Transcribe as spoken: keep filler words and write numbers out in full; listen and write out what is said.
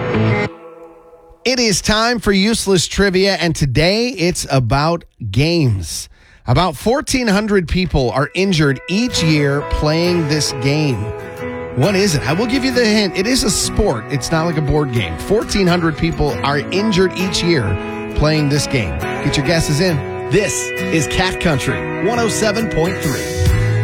It is time for Useless Trivia, and today it's about games. About fourteen hundred people are injured each year playing this game. What is it? I will give you the hint. It is a sport. It's not like a board game. fourteen hundred people are injured each year playing this game. Get your guesses in. This is Cat Country one oh seven point three.